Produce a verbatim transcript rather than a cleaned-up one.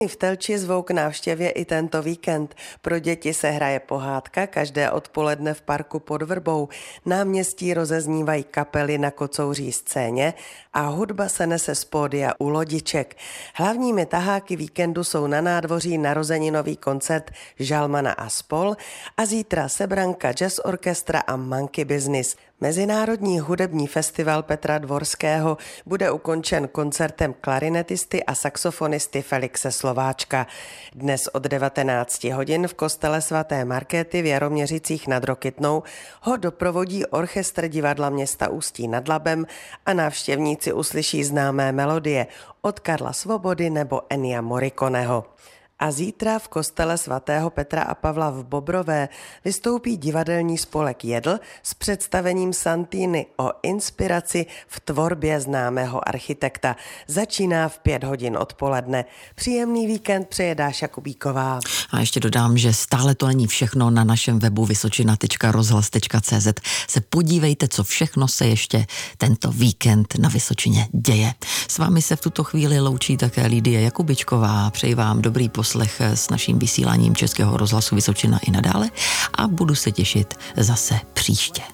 V Telči zvou k návštěvě i tento víkend. Pro děti se hraje pohádka každé odpoledne v parku pod Vrbou. Náměstí rozeznívají kapely na kocouří scéně a hudba se nese z pódia u lodiček. Hlavními taháky víkendu jsou na nádvoří narozeninový koncert Žalmana a spol a zítra Sebranka Jazz Orchestra a Monkey Business. Mezinárodní hudební festival Petra Dvorského bude ukončen koncertem klarinetisty a saxofonisty Felixe Slováčka. Dnes od devatenácti hodin v kostele svaté Markéty v Jaroměřicích nad Rokytnou ho doprovodí orchestr divadla města Ústí nad Labem a návštěvníci uslyší známé melodie od Karla Svobody nebo Ennia Morriconeho. A zítra v kostele svatého Petra a Pavla v Bobrové vystoupí divadelní spolek Jedl s představením Santiny o inspiraci v tvorbě známého architekta. Začíná v pět hodin odpoledne. Příjemný víkend přeje Dáša Kubíková. A ještě dodám, že stále to není všechno. Na našem webu vysočina tečka rozhlas tečka cé zet se podívejte, co všechno se ještě tento víkend na Vysočině děje. S vámi se v tuto chvíli loučí také Lídie Jakubičková. Přeji vám dobrý poslech s naším vysíláním Českého rozhlasu Vysočina i nadále a budu se těšit zase příště.